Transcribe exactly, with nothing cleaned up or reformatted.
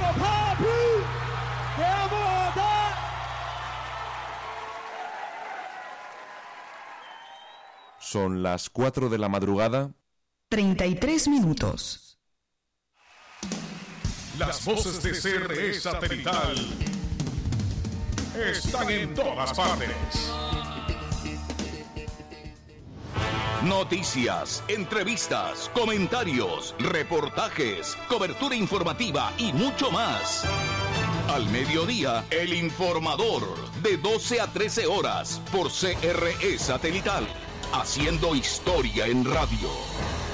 Son las cuatro de la madrugada. treinta y tres minutos. Las voces de C R E Satelital están en todas partes. Noticias, entrevistas, comentarios, reportajes, cobertura informativa y mucho más. Al mediodía, El Informador, de doce a trece horas, por C R E Satelital, haciendo historia en radio.